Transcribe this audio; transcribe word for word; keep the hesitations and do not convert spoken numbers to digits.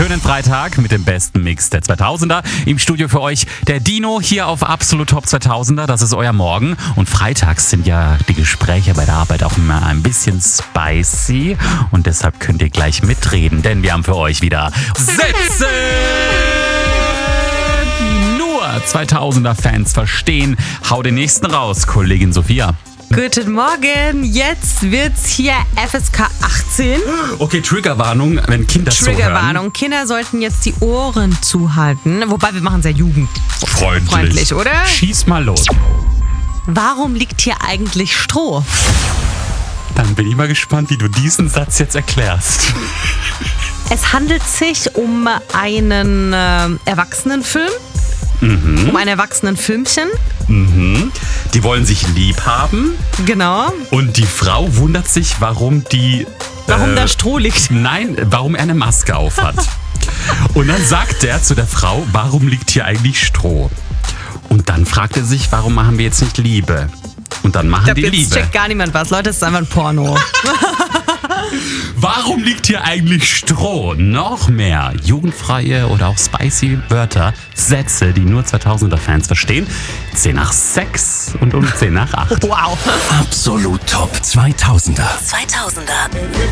schönen Freitag mit dem besten Mix der zweitausender. Im Studio für euch der Dino hier auf Absolut Top zweitausender. Das ist euer Morgen. Und freitags sind ja die Gespräche bei der Arbeit auch immer ein bisschen spicy. Und deshalb könnt ihr gleich mitreden, denn wir haben für euch wieder Sätze, die nur zweitausender-Fans verstehen. Hau den nächsten raus, Kollegin Sophia. Guten Morgen, jetzt wird's hier F S K achtzehn. Okay, Triggerwarnung, wenn Kinder zuhören. Triggerwarnung, Kinder sollten jetzt die Ohren zuhalten. Wobei, wir machen sehr jugendfreundlich, Freundlich. oder? Schieß mal los. Warum liegt hier eigentlich Stroh? Dann bin ich mal gespannt, wie du diesen Satz jetzt erklärst. Es handelt sich um einen äh, Erwachsenenfilm. Mhm. Um ein Erwachsenenfilmchen. Mhm. Die wollen sich lieb haben. Genau. Und die Frau wundert sich, warum die... Warum äh, da Stroh liegt. Nein, warum er eine Maske auf hat. Und dann sagt er zu der Frau, warum liegt hier eigentlich Stroh? Und dann fragt er sich, warum machen wir jetzt nicht Liebe? Und dann machen Ich glaub, die jetzt Liebe. checkt gar niemand was. Leute, das ist einfach ein Porno. Warum liegt hier eigentlich Stroh? Noch mehr jugendfreie oder auch spicy Wörter, Sätze, die nur zweitausender-Fans verstehen. zehn nach sechs und um zehn nach acht. Wow. Absolut Top zweitausender. zweitausender.